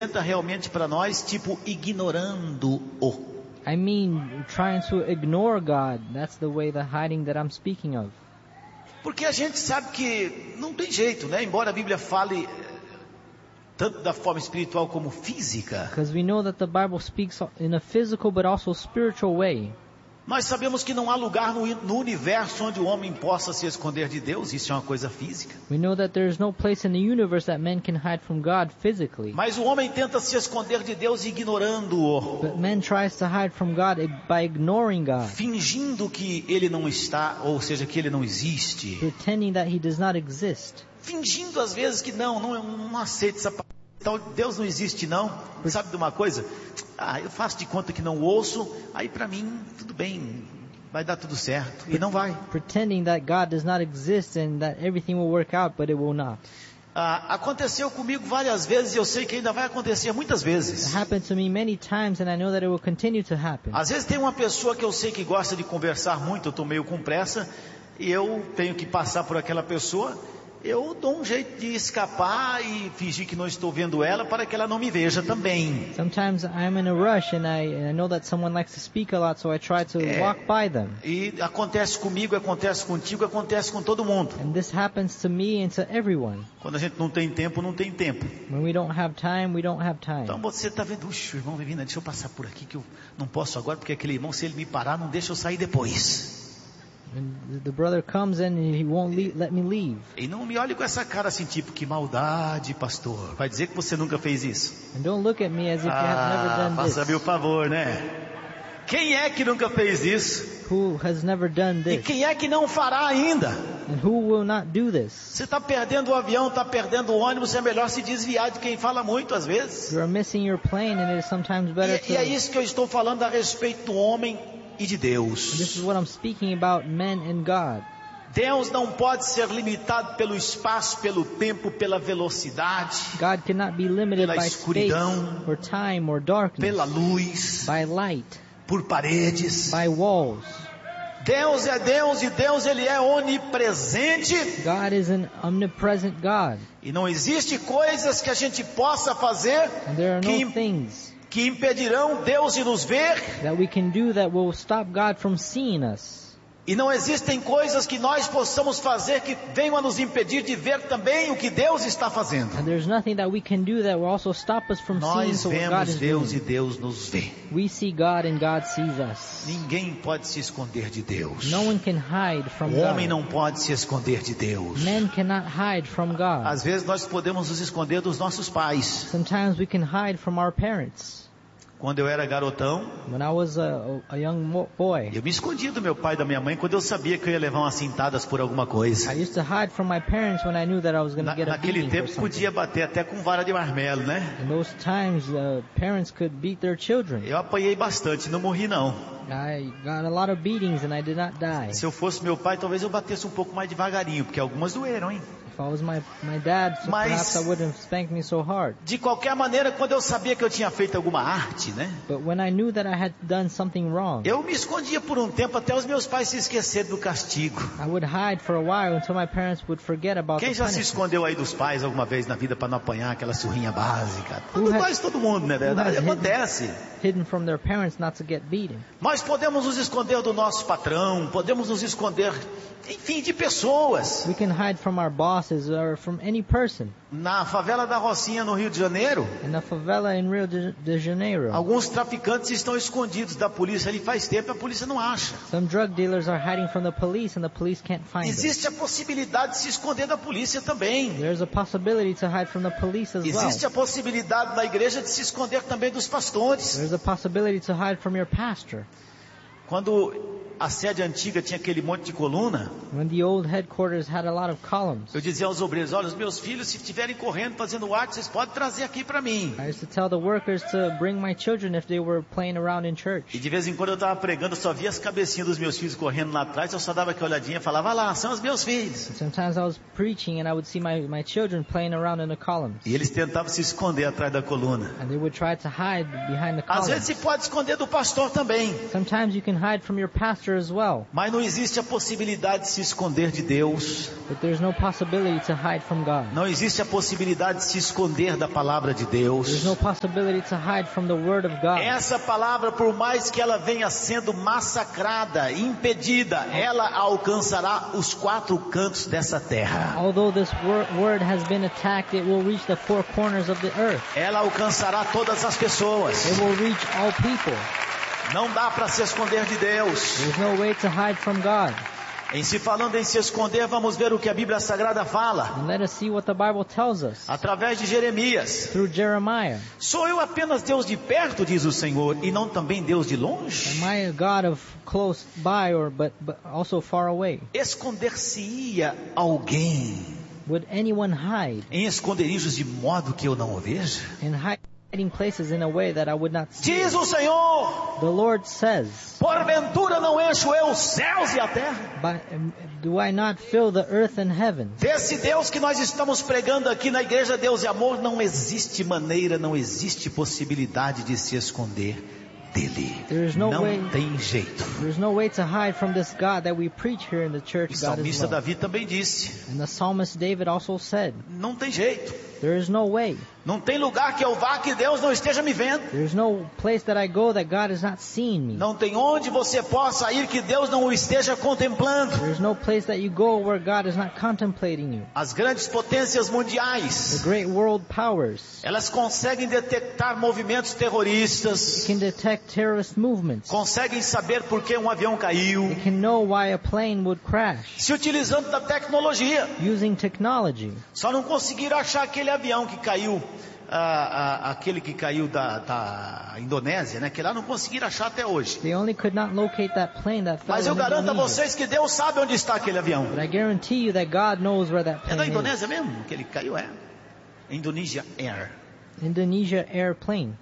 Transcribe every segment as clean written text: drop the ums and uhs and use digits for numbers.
realmente para nós, tipo, ignorando-o. I mean, trying to ignore God. That's the way, the hiding that I'm speaking of. Porque a gente sabe que não tem jeito, né? Embora a Bíblia fale tanto da forma espiritual como física. Because we know that the Bible speaks in a physical but also spiritual way. Nós sabemos que não há lugar no universo onde o homem possa se esconder de Deus. Isso é uma coisa física. We know that there is no place in the universe that man can hide from God physically. Mas o homem tenta se esconder de Deus ignorando-o. But man tries to hide from God by ignoring God. Fingindo que ele não está, ou seja, que ele não existe. Pretending that he does not exist. Fingindo às vezes que não aceita essa palavra. Então, Deus não existe não. Sabe de uma coisa? Eu faço de conta que não ouço, aí para mim, tudo bem, vai dar tudo certo. E não vai. Pretending that God does not exist and that everything will work out, but it will not. Aconteceu comigo várias vezes e eu sei que ainda vai acontecer muitas vezes. It happened to me many times and I know that it will continue to happen. Às vezes tem uma pessoa que eu sei que gosta de conversar muito, eu estou meio com pressa, e eu tenho que passar por aquela pessoa. Eu dou um jeito de escapar e fingir que não estou vendo ela para que ela não me veja também. Sometimes I'm in a rush and I know that someone likes to speak a lot, so I try to walk by them. E acontece comigo, acontece contigo, acontece com todo mundo. And this happens to me and to everyone. Quando a gente não tem tempo, não tem tempo. When we don't have time, we don't have time. Então você está vendo, o irmão vem vindo, deixa eu passar por aqui que eu não posso agora, porque aquele irmão, se ele me parar, não deixa eu sair depois. And the brother comes in and he won't let me leave. E não me olhe com essa cara assim, tipo, que maldade, pastor. Vai dizer que você nunca fez isso. And don't look at me as if you have never done this. Faça-me o favor, né? Quem é que nunca fez isso? Who has never done this? E quem é que não fará ainda? And who will not do this? Você está perdendo o avião, está perdendo o ônibus, é melhor se desviar de quem fala muito às vezes. You are missing your plane and it is sometimes better E é isso que eu estou falando a respeito do homem e de Deus. This is what I'm speaking about, men and God. Deus não pode ser limitado pelo espaço, pelo tempo, pela velocidade, God cannot be limited pela by escuridão, space or time or darkness, pela luz, by light, por paredes. by walls. Deus é Deus e Deus ele é onipresente. God is an omnipresent God. E não existe coisas que a gente possa fazer And there are no things que impedirão Deus de nos ver. that we can do that will stop God from seeing us. E não existem coisas que nós possamos fazer que venham a nos impedir de ver também o que Deus está fazendo. And there's nothing that we can do that will also stop us from seeing Nós what God vemos is Deus doing. e Deus nos vê. We see God and God sees us. Ninguém pode se esconder de Deus. No one can hide from O homem God. não pode se esconder de Deus. Men cannot hide from God. Às vezes nós podemos nos esconder dos nossos pais. Sometimes we can hide from our parents. Quando eu era garotão, When I was a young boy, eu me escondia do meu pai e da minha mãe quando eu sabia que eu ia levar umas cintadas por alguma coisa. I used to hide from my parents when I knew that I was going to get a Naquele beating for tempo something. podia bater até com vara de marmelo, né? In those times, parents could beat their children. Eu apanhei bastante, não morri não. I got a lot of beatings and I did not die. Se eu fosse meu pai, talvez eu batesse um pouco mais devagarinho, porque algumas doeram, hein? If I was my dad, so Mas- perhaps I wouldn't have spanked me so hard. De qualquer maneira, quando eu sabia que eu tinha feito alguma arte, né? But when I knew that I had done something wrong, Eu me escondia por um tempo até os meus pais se esquecerem do castigo. I would hide for a while until my parents would forget about Quem the já se punishment. escondeu aí dos pais alguma vez na vida para não apanhar aquela surrinha básica? Who has- Quase todo mundo, né? Verdade? has Acontece. Hidden from their parents not to get beaten. Nós podemos nos esconder do nosso patrão, podemos nos esconder, enfim, de pessoas. We can hide from our bosses or from any person. Na favela da Rocinha, no Rio de Janeiro, In the favela in Rio de Janeiro, alguns traficantes estão escondidos da polícia ali faz tempo e a polícia não acha. some drug dealers are hiding from the police and the police can't find them. Existe a possibilidade de se esconder da polícia também. There's a possibility to hide from the police as well. Existe a possibilidade na igreja de se esconder também dos pastores. There's a possibility to hide from your pastor. Quando a sede antiga tinha aquele monte de coluna, When the old headquarters had a lot of columns, eu dizia aos obreiros, olha, os meus filhos, se estiverem correndo, fazendo arte, vocês podem trazer aqui para mim. I used to tell the workers to bring my children if they were playing around in E church. de vez em quando eu estava pregando, eu só via as cabecinhas dos meus filhos correndo lá atrás, eu só dava aquela olhadinha e falava, lá, são os meus filhos. Sometimes I was preaching and I would see my children playing around in the columns. E eles tentavam se esconder atrás da coluna. And they would try to hide behind the Às columns. vezes se pode esconder do pastor também. Sometimes you can hide from your pastor Scripture as well. Mas não existe a possibilidade de se esconder de Deus. But there's no possibility to hide from God. Não existe a possibilidade de se esconder da palavra de There's Deus. no possibility to hide from the Word of God. Essa palavra, por mais que ela venha sendo massacrada, impedida, ela alcançará os 4 cantos dessa terra. Although this word has been attacked, it will reach the 4 corners of the earth. Ela alcançará todas as pessoas. It will reach all people. Não dá para se esconder de Deus. There's no way to hide from God. Em se falando em se esconder, vamos ver o que a Bíblia Sagrada fala. And let us see what the Bible tells us Através de Jeremias. through Jeremiah. Sou eu apenas Deus de perto, diz o Senhor, e não também Deus de longe? Am I a God of close by but also far away? Esconder-se-ia alguém Would anyone hide em esconderijos de modo que eu não o veja? in hiding places in a way that I would not see? Diz o Senhor, The Lord says, porventura não encho eu os céus e a terra? do I not fill the earth and heaven? Desse Deus que nós estamos pregando aqui na Igreja Deus e Amor, não existe maneira, não existe possibilidade de se esconder dele. There's no Não way. tem jeito. There's no way to hide from this God that we preach here in the church. O God is salmista love. Davi também disse, And the psalmist David also said, não tem jeito. there is no way. Não tem lugar que eu vá que Deus não esteja me vendo. There's no place that I go that God is not seeing me. Não tem onde você possa ir que Deus não o esteja contemplando. There's no place that you go where God is not contemplating you. As grandes potências The mundiais, great world powers elas conseguem detectar movimentos terroristas, can detect terrorist movements. conseguem saber por que um avião caiu, They can know why a plane would crash se utilizando da tecnologia. using technology. Só não conseguiram achar aquele avião que caiu, aquele que caiu da Indonésia, né? Que lá não conseguiram achar até hoje. They only could not locate that plane that fell Mas eu in garanto a Indonesia. vocês que Deus sabe onde está aquele avião. But I guarantee you that God knows where that É da plane is. Indonésia mesmo que ele caiu, é? Indonesia Air. Indonesia airplane.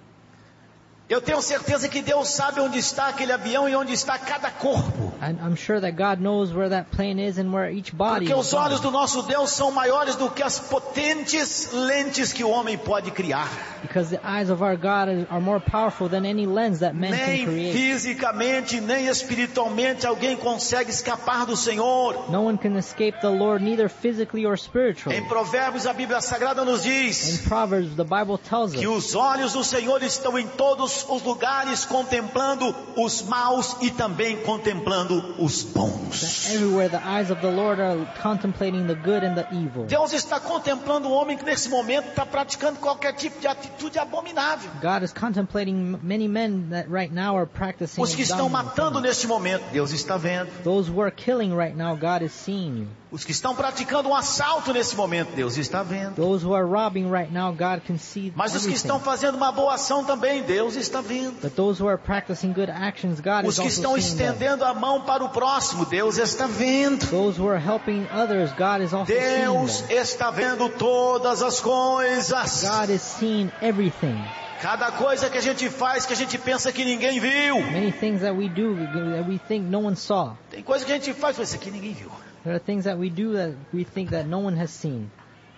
Eu tenho certeza que Deus sabe onde está aquele avião e onde está cada corpo. I'm sure that God knows where that plane is and where each body Porque is. os olhos do nosso Deus são maiores do que as potentes lentes que o homem pode criar. Because the eyes of our God are more powerful than any lens that man can Nem create. fisicamente, nem espiritualmente alguém consegue escapar do Senhor. No one can escape the Lord, neither physically or spiritually. Em Provérbios a Bíblia Sagrada nos diz In Proverbs, the Bible tells que us os olhos do Senhor estão em todos os lugares contemplando os maus e também contemplando os bons. everywhere the eyes of the Lord are contemplating the good and the evil. Deus está contemplando um homem que nesse momento está praticando qualquer tipo de atitude abominável. God is contemplating many men that right now are practicing Os que estão abominable matando things. neste momento, Deus está vendo. Those who are killing right now, God is seeing you. Os que estão praticando um assalto nesse momento, Deus está vendo. Those who are robbing right now, God can see Mas os que everything. estão fazendo uma boa ação também, Deus está vendo. But those who are practicing good actions, God Os is que also estão seeing them. estendendo a mão para o próximo, Deus está vendo. Those who are helping others, God is also seeing Deus them. está vendo todas as coisas. God is seeing everything. Cada coisa que a gente faz que a gente pensa que ninguém viu. Many things that we do that we think no one saw. Tem coisa que a gente faz, isso aqui ninguém viu. There are things that we do that we think that no one has seen.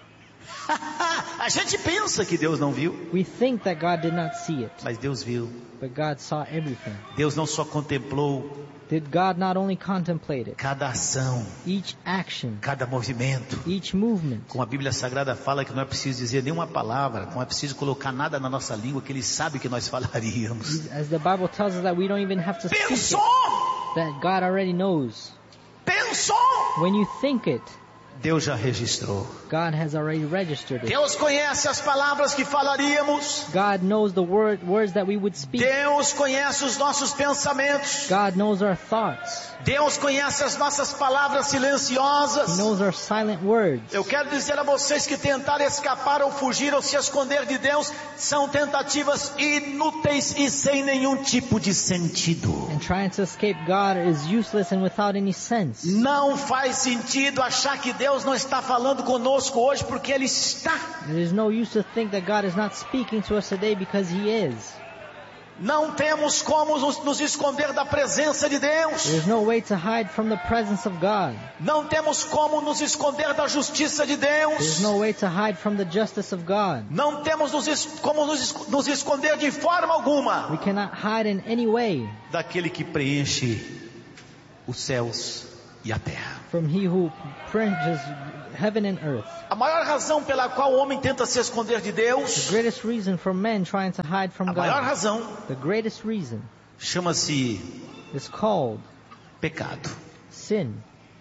A gente pensa que Deus não viu, We think that God did not see it, mas Deus viu. but God saw everything. Deus não só contemplou Did God not only contemplate it, cada ação, each action, cada movimento. each movement? Como a Bíblia Sagrada fala que não é preciso dizer nenhuma palavra, não é preciso colocar nada na nossa língua que Ele sabe que nós falaríamos. As the Bible tells us that we don't even have to speak it, Pensou! that God already knows. Pensou! When you think it, Deus já registrou. God has already registered it. Deus conhece as palavras que falaríamos. God knows the words that we would speak. Deus conhece os nossos pensamentos. God knows our thoughts. Deus conhece as nossas palavras He silenciosas. knows our silent words. Eu quero dizer a vocês que tentar escapar ou fugir ou se esconder de Deus são tentativas inúteis e sem nenhum tipo de sentido. And trying to escape God is useless and without any sense. Não faz sentido achar que Deus não está falando conosco hoje porque Ele está. There is no use to think that God is not speaking to us today because He is. Não temos como nos esconder da presença de Deus. There is no way to hide from the presence of God. Não temos como nos esconder da justiça de There is Deus. no way to hide from the justice of God. Não temos como nos esconder de forma alguma We cannot hide in any way daquele que preenche os céus e a terra. from He who princes heaven and earth. A maior razão pela qual o homem tenta se esconder de The Deus, greatest reason for men trying to hide from a maior God, razão the greatest reason chama-se is called pecado. sin.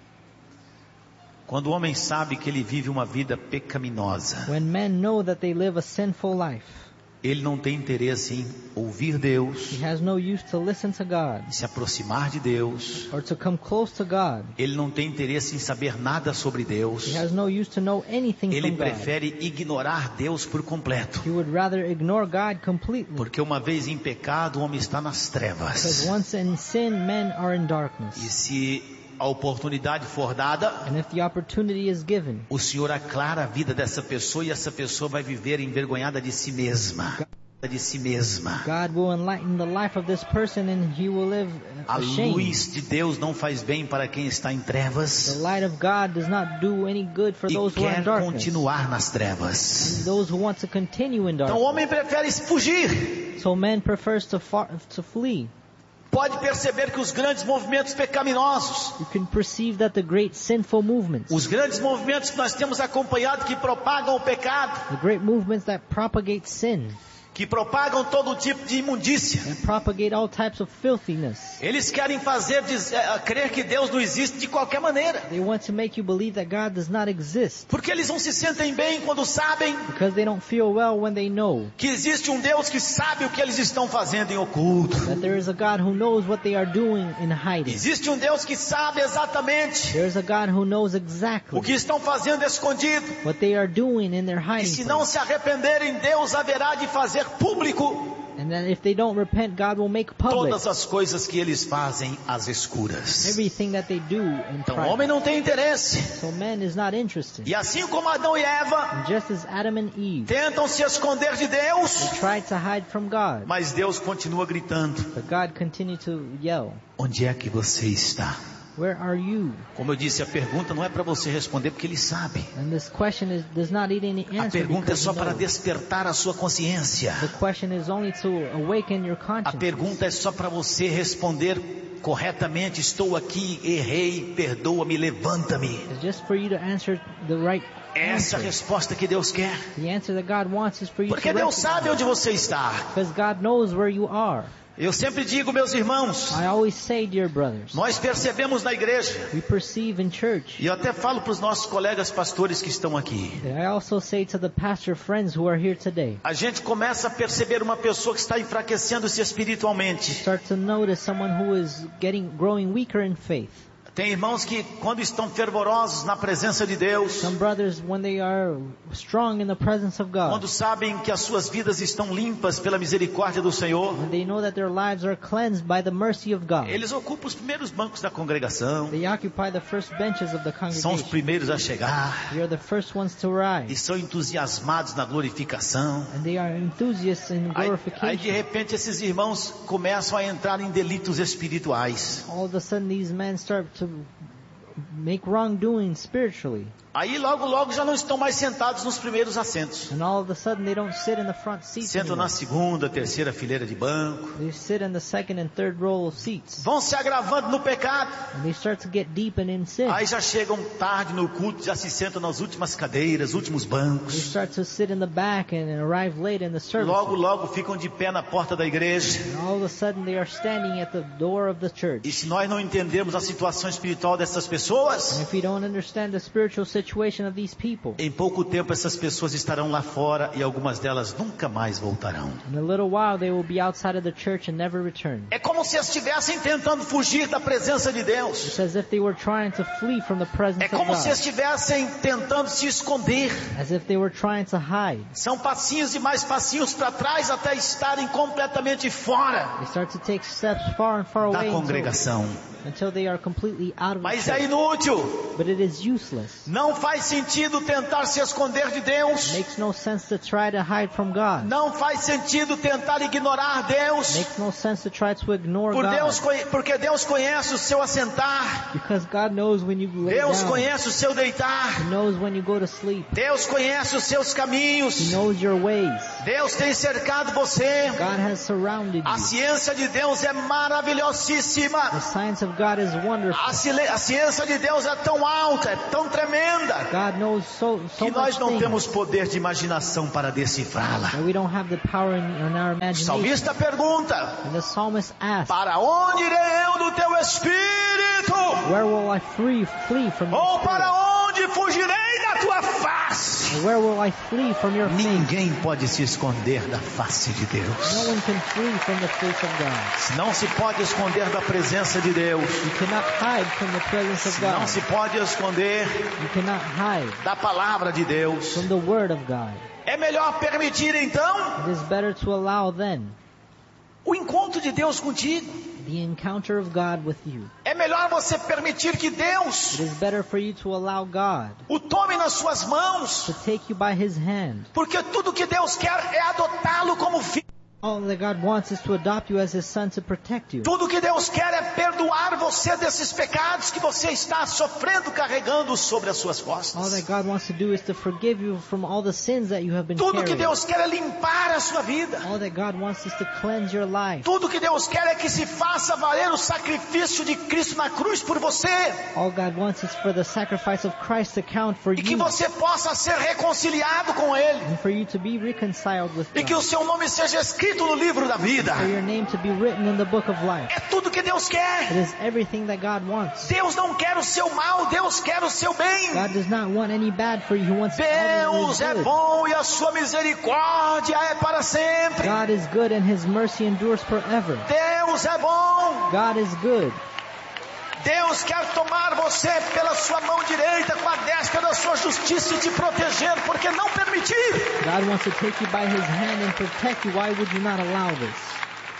Quando o homem sabe que ele vive uma vida pecaminosa, When men know that they live a sinful life, ele não tem interesse em ouvir Deus, he has no use to listen to God se aproximar de Deus. or to come close to God. Ele não tem interesse em saber nada sobre Deus. He has no use to know anything Ele from God. prefere ignorar Deus por completo. He would rather ignore God completely. Porque uma vez em pecado, o homem está nas Because trevas. once in sin, men are in darkness. E se a oportunidade for dada, And if the opportunity is given, o Senhor aclara a vida dessa pessoa e essa pessoa vai viver envergonhada de si mesma. De si mesma. God will enlighten the life of this person and he will live A ashamed. luz de Deus não faz bem para quem está em The trevas light of God does not do any good for e those who are in quer darkness. continuar nas trevas. And those who want to continue in Então o darkness. homem prefere fugir. So man prefers to flee. Pode perceber que os grandes movimentos pecaminosos, You can perceive that the great sinful movements, os grandes movimentos que nós temos acompanhado que propagam o pecado, the great movements that propagate sin, que propagam todo tipo de imundícia, and propagate all types of filthiness. eles querem fazer crer que Deus não existe de qualquer maneira. They want to make you believe that God does not exist Porque eles não se sentem bem quando sabem because they don't feel well when they know que existe um Deus que sabe o que eles estão fazendo em oculto. that there is a God who knows what they are doing in hiding. Existe um Deus que sabe exatamente There is a God who knows o exactly que estão fazendo escondido. what they are doing in their E hiding se não place. se arrependerem, Deus haverá de fazer público And then if they don't repent, God will make public todas as coisas que eles fazem às escuras. everything that they do in Então o homem private. não tem interesse. So man is not interested. E assim como Adão e Eva And just as Adam and Eve, tentam se esconder de Deus, they tried to hide from God, mas Deus continua gritando: but God continued to yell, onde é que você está? "Where are you?" Como eu disse, a pergunta não é para você responder porque ele sabe. And this question does not need any A answer pergunta é because só you para know. despertar a sua consciência. The question is only to awaken your A conscience. pergunta é só para você responder corretamente: estou aqui, errei, perdoa-me, levanta-me. It's just for you to answer the right Essa é a answer. resposta que Deus quer. The answer that God wants is for you Porque to Deus sabe recognize. onde você está. Because God knows where you are. Eu sempre digo, meus irmãos, I always say, dear brothers, nós percebemos na igreja, we perceive in church. e eu até falo para os nossos colegas pastores que estão aqui, And I also say to the pastor friends who are here today, a gente começa a perceber uma pessoa que está enfraquecendo-se espiritualmente. start to notice someone who is growing weaker in faith. Tem irmãos que, quando estão fervorosos na presença de Deus, Some brothers, when they are strong in the presence of quando God, sabem que as suas vidas estão limpas pela misericórdia do Senhor, when they know that their lives are cleansed by the mercy of God, eles ocupam os primeiros bancos da congregação, they occupy the first benches of the são os congregation. primeiros a chegar, They are the first ones to e rise. são entusiasmados na glorificação. And they are enthusiasts in Aí de glorification. repente esses irmãos começam a entrar em delitos espirituais. All of a sudden these men start to make wrongdoing spiritually. Aí logo já não estão mais sentados nos primeiros assentos. And all of a sudden they don't sit in the front seats Sentam anymore. na segunda, terceira fileira de banco. They sit in the second and third row of seats. Vão se agravando no pecado. And they start to get deepened in sin. Aí já chegam tarde no culto, já se sentam nas últimas cadeiras, últimos They bancos. start to sit in the back and arrive late in the service. Logo ficam de pé na porta da igreja. And all of a sudden they are standing at the door of the church. E se nós não entendermos a situação espiritual dessas pessoas, And if we don't understand the spiritual situation of these people, em pouco tempo essas pessoas estarão lá fora e algumas delas nunca mais voltarão. in a little while they will be outside of the church and never return. É como se estivessem tentando fugir da presença de Deus. It's as if they were trying to flee from the presence É of como se God. estivessem tentando se esconder. As if they were trying to hide. São passinhos e mais passinhos para trás até estarem completamente fora They start to take steps far and far da away congregação. until they are completely out of the Mas church. aí no inútil. But it is useless. Não faz sentido tentar se esconder de It Deus. makes no sense to try to hide from God. Não faz sentido tentar ignorar Deus. It makes no sense to try to ignore Porque Deus conhece o seu assentar. Because God knows when you lay Deus down. conhece o seu deitar. He knows when you go to sleep. Deus conhece os seus caminhos. He knows your ways. Deus tem cercado você. God has surrounded A you. ciência de Deus é maravilhosíssima. The science of God is wonderful. A ciência de Deus é tão alta, é tão tremenda, God knows so que nós much não things temos poder de imaginação para decifrá-la. that we don't have the power in our O imagination. salmista pergunta: And the psalmist asks, para onde irei eu do teu espírito? where will I flee from your Ou spirit? para onde fugirei da tua face? Or where will I flee from your face? Ninguém pode se esconder da face de No Deus. one can flee from the face of God. Não se pode esconder da presença de Deus. You cannot hide from the presence of Não God. se pode esconder You cannot hide da palavra de Deus. from the word of God. É melhor permitir então It is better to allow then o encontro de Deus contigo. the encounter of God with you. É melhor você permitir que Deus It is better for you to allow God o tome nas suas mãos. to take you by His hand. Porque tudo que Deus quer é adotá-lo como filho. All that God wants is to adopt you as His son to protect you. Tudo que Deus quer é perdoar você desses pecados que você está sofrendo, carregando sobre as suas All costas. that God wants to do is to forgive you from all the sins that you have been Tudo que carrying. Deus quer é limpar a sua vida. All that God wants is to cleanse your life. Tudo que Deus quer é que se faça valer o sacrifício de Cristo na cruz por você. All God wants is for the sacrifice of Christ to count for E que you você possa ser reconciliado com Ele. and for you to be reconciled with E que o God. seu nome seja escrito no livro da vida. For your name to be written in the book of life. É tudo que Deus It quer. is everything that God wants. Deus não quer o seu mal, Deus quer o seu bem. God does not want any bad for you. He wants all that Deus is é good. bom e a sua misericórdia é para sempre. God is good and His mercy endures forever. Deus é bom. God is good. Deus quer tomar você pela sua mão direita com a destra da sua justiça e te proteger, porque não permitir? God wants to take you by His hand and protect you. Why would you not allow this?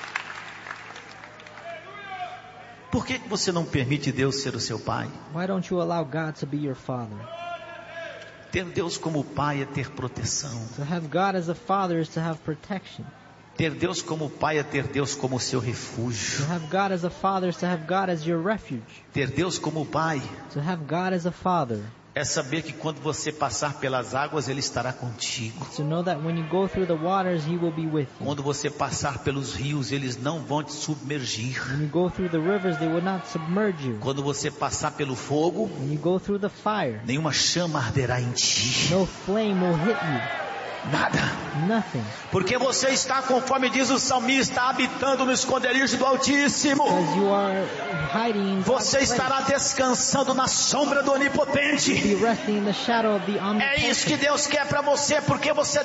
Por que você não permite Deus ser o seu pai? Why don't you allow God to be your father? Ter Deus como pai é ter proteção. To have God as a father is to have protection. Ter Deus como pai é ter Deus como seu To refúgio. have God as a father is to have God as your refuge. Ter Deus como pai To have God as a father é saber que quando você passar pelas águas, Ele estará contigo. is to know that when you go through the waters, He will be with you. Quando você passar pelos rios, eles não vão te submergir. When you go through the rivers, they will not submerge you. Quando você passar pelo fogo, When you go through the fire, nenhuma chama arderá em ti. no flame will hit you. Nada. Nothing. Porque você está, conforme diz o salmista, habitando no esconderijo do Altíssimo. Because you are hiding in God's Você estará place. descansando na sombra do Onipotente. Be resting in the shadow of the É isso que omnipotent. Deus quer para você, porque você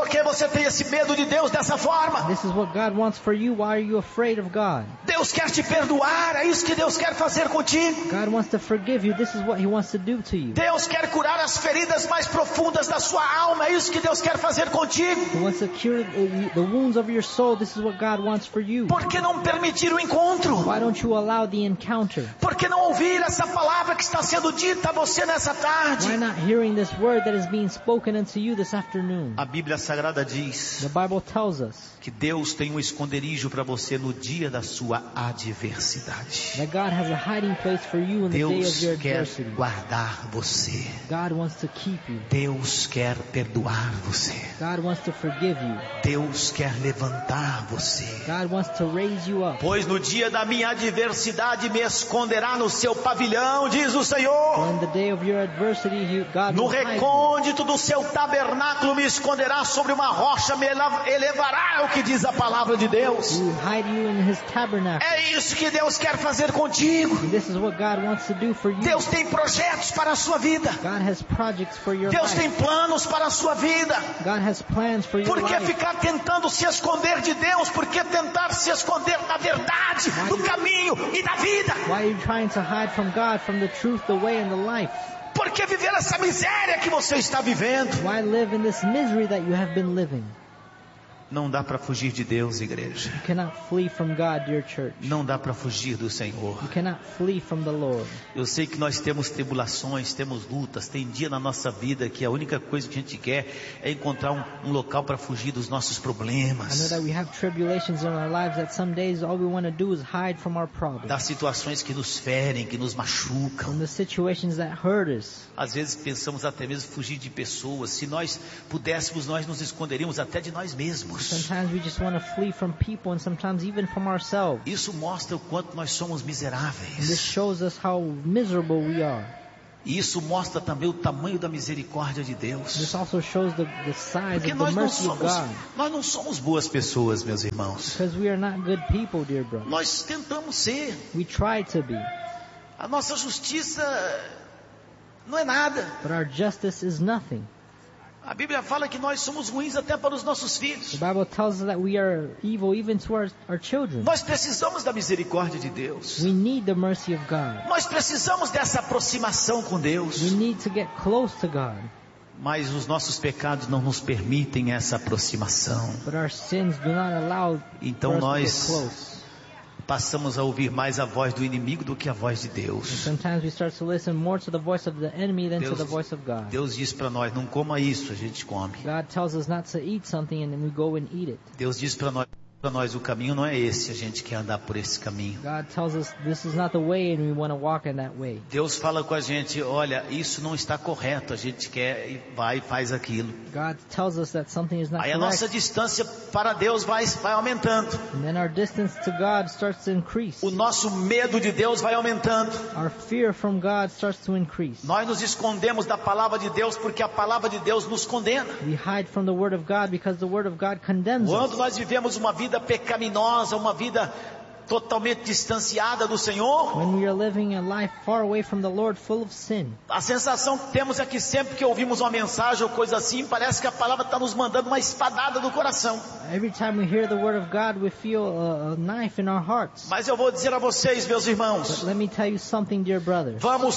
tem esse medo de Deus dessa forma. This is what God wants for you. Why are you afraid of God? Deus quer te perdoar, é isso que Deus quer fazer contigo. God wants to forgive you. This is what He wants to do to you. Deus quer curar as feridas mais profundas da sua alma, é isso que Deus quer fazer contigo. He wants to cure the wounds of your soul. This is what God wants for you. Por que não permitir o encontro? Why don't you allow the encounter? Por que não ouvir essa palavra que está sendo dita a você nessa tarde? Why not hearing this word that is being spoken unto you this afternoon? A Bíblia Sagrada diz The Bible tells us que Deus tem um esconderijo para você no dia da sua adversidade. that God has a hiding place for you in the day of Deus your quer adversity. guardar você. God wants to keep you. Deus quer perdoar você. God wants to forgive you. Deus quer levantar você. God wants to raise you up. Pois no dia da minha adversidade me esconderá no seu pavilhão, diz o Senhor. On the day of your adversity, God No will hide you. recôndito do seu tabernáculo me esconderá, sobre uma rocha me elevará, é o que diz a palavra de Deus. He will hide you in His tabernacle. É isso que Deus quer fazer contigo. And this is what God wants to do for you. Deus tem projetos para a sua vida. God has projects for your Deus life. tem planos para a sua vida. God has plans for your Por que life. ficar tentando se esconder de Deus? Por que tentar se esconder da verdade, do caminho e da vida? Why are you trying to hide from God, from the truth, the way, and the life? Por que viver essa miséria que você está vivendo? Why live in this misery that you have been living? Não dá para fugir de Deus, igreja. You cannot flee from God, dear church. Não dá para fugir do Senhor. You cannot flee from the Lord. Eu sei que nós temos tribulações, temos lutas, tem dia na nossa vida que a única coisa que a gente quer é encontrar um local para fugir dos nossos I know problemas, that we have tribulations in our lives, that some days all we want to do is hide from our problems, das situações que nos ferem, que nos machucam. from the situations that hurt us. Às vezes pensamos até mesmo fugir de pessoas. Se nós pudéssemos, nós nos esconderíamos até de nós mesmos. Sometimes we just want to flee from people, and sometimes even from ourselves. Isso mostra o quanto nós somos And this miseráveis. shows us how miserable we are. E isso mostra também o tamanho da misericórdia de This Deus. also shows the size Porque of the nós não mercy of God. nós não somos boas pessoas, meus irmãos. Because we are not good people, dear brother. Nós tentamos ser. We try to be, A nossa justiça não é nada. but our justice is nothing. A Bíblia fala que nós somos ruins até para os nossos The filhos. Bible tells us that we are evil even to our children. Nós precisamos da misericórdia de Deus. We need the mercy of God. Nós precisamos dessa aproximação com Deus. We need to get close to God. Mas os nossos pecados não nos permitem essa aproximação. But our sins do not allow Então for us to get nós close. passamos a ouvir mais a voz do inimigo do que a voz de And Deus. sometimes we start to listen more to the voice of the enemy than to the voice of God. Deus diz para nós, não coma isso, a gente come. God tells us not to eat something, and then we go and eat it. Deus diz para nós, o caminho não é esse, a gente quer andar por esse caminho. God tells us this is not the way, and we want to walk in that way. Deus fala com a gente, olha, isso não está correto, a gente quer e vai e faz aquilo. God tells us that something is not Aí a nossa correct, distância para Deus vai aumentando. and then our distance to God starts to increase. O nosso medo de Deus vai aumentando. Our fear from God starts to increase. Nós nos escondemos da palavra de Deus porque a palavra de Deus nos condena. We hide from the Word of God because the Word of God condemns Quando us. nós vivemos uma vida pecaminosa, uma vida totalmente distanciada do Senhor, When we are living a life far away from the Lord, full of sin, a sensação que temos é que sempre que ouvimos uma mensagem ou coisa assim, parece que a palavra está nos mandando uma espadada do coração. every time we hear the Word of God, we feel a knife in our hearts. Mas eu vou dizer a vocês, meus But irmãos, let me tell you something, dear brothers. vamos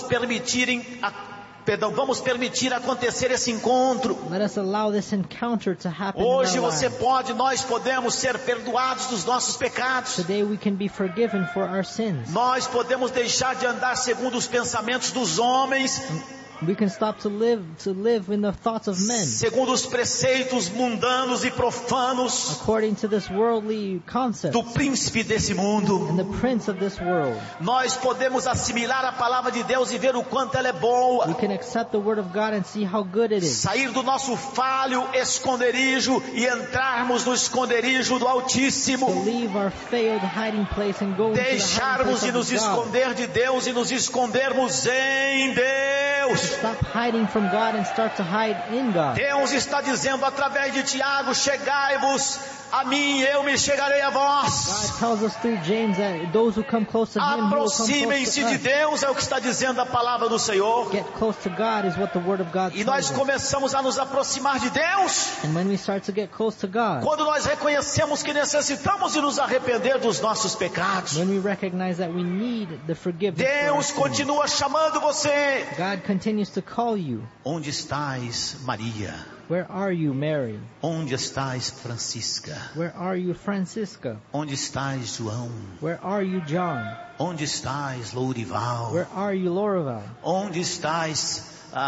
permitir acontecer esse encontro. Let us allow this encounter to happen Hoje in our você lives. nós podemos ser perdoados dos nossos pecados. Today we can be forgiven for our sins. Nós podemos deixar de andar segundo os pensamentos dos homens, We can stop to live in the thoughts of men, segundo os preceitos mundanos e profanos according to this worldly concept do príncipe desse mundo. and the prince of this world. Nós podemos assimilar a palavra de Deus e ver o quanto ela é boa. We can accept the Word of God and see how good it is. Sair do nosso falho esconderijo e entrarmos no esconderijo do To Altíssimo. leave our failed hiding place and go into the hiding Deixarmos place de nos of God. esconder de Deus e nos escondermos em Deus. Stop hiding from God and start to hide in God. Deus está dizendo através de Tiago, chegai-vos a mim, eu me chegarei a vós. God tells us through James that those who come close to Him, He will come close Aproximem-se to de us. Deus, é o que está dizendo a palavra do Senhor. Get close to God is what the Word of God E tells nós us. começamos a nos aproximar de Deus And when we start to get close to God, quando nós reconhecemos que necessitamos de nos arrepender dos nossos pecados. when we recognize that we need the forgiveness for our Deus sins, continua chamando você. God continues to call you. Onde estás, Maria? Where are you, Mary? Onde estás, Francisca? Where are you, Francisca? Onde estás, João? Where are you, John? Onde estás, Lourival? Where are you, Lorival? Onde estás,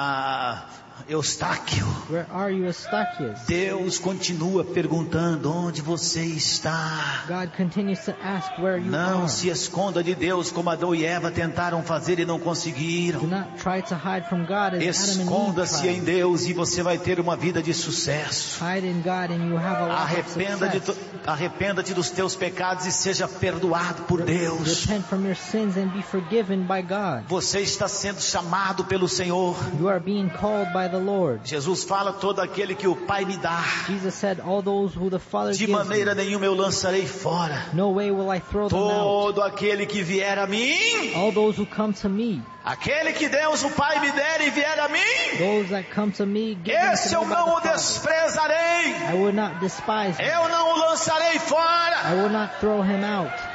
Eustáquio? Where are you, Eustachius? Deus continua perguntando onde você está. God continues to ask where you Não are. se esconda de Deus como Adão e Eva tentaram fazer e não Do conseguiram. not try to hide from God as Adam and Eve Esconda-se em tried. Deus e você vai ter uma vida de sucesso. Hide in God and you have a life of Arrependa-te dos teus pecados e seja perdoado por Deus. Repent from your sins and be forgiven by God. Você está sendo chamado pelo Senhor. You are being called by the Lord. Jesus fala, todo aquele que o Pai me dá, Jesus said, all those who the Father de gives maneira me, nenhuma eu lançarei fora. no way will I throw them out. Todo aquele que vier a mim, All those who come to me, aquele que Deus o Pai me der e vier a mim, those that come to me, give them esse to eu me by não o the Father. desprezarei. I will not despise him. Eu não o lançarei fora. I will not throw him out.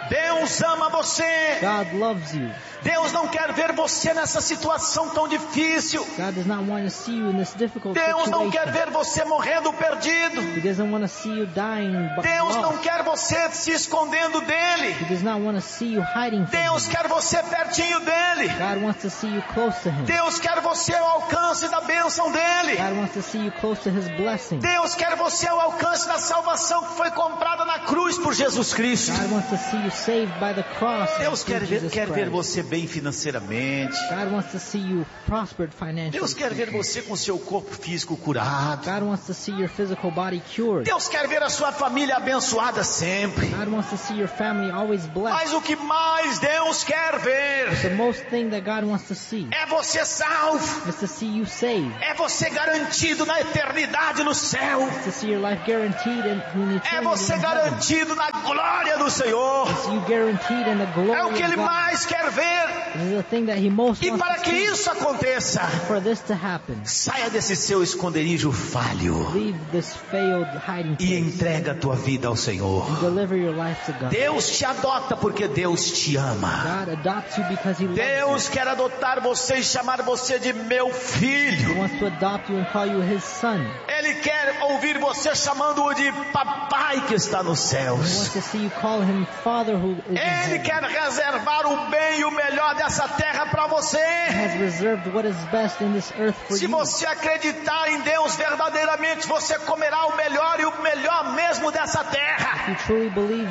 Deus ama você. God loves you. Deus não quer ver você nessa situação tão difícil. God does not want to see you in this difficult Deus não quer situation. ver você morrendo perdido. He doesn't want to see you dying but Deus não lost. quer você se escondendo dele. He does not want to see you hiding from Deus him. quer você pertinho dele. God wants to see you close to him. Deus quer você ao alcance da bênção dele. God wants to see you close to his blessing. Deus quer você ao alcance da salvação que foi comprada na cruz por Jesus Cristo. God wants to see you saved by the cross. Deus through quer Jesus ver Christ. você bem financeiramente. God wants to see you prospered financially. Deus quer ver você com seu corpo físico curado. God wants to see your physical body cured. Deus quer ver a sua família abençoada sempre. God wants to see your family always blessed. Mas o que mais Deus quer ver The most thing that God wants to see é você salvo. is to see you saved. É você garantido na eternidade no céu. To see your life guaranteed in eternity É você in heaven. garantido na glória do Senhor. To see you guaranteed in the glory É o que of Ele God. mais quer ver. This is the thing that he most E wants para to que see. isso aconteça, For this to happen, saia desse seu esconderijo falho leave this failed hiding e place. entrega a tua vida ao Senhor. Deliver your life to God. Deus te adota porque Deus te ama. God adopts you because he loves Deus quer adotar você e chamar você de meu you. He filho. wants to adopt you and call you his son. Ele quer ouvir você chamando-o de papai que está nos He wants céus. to see you call him Father who is in Ele heaven. quer reservar o bem e o melhor dessa terra para você. He has reserved what is best in this earth for Se you. você acreditar em Deus verdadeiramente, você comerá o melhor e o melhor mesmo dessa terra. If you truly believe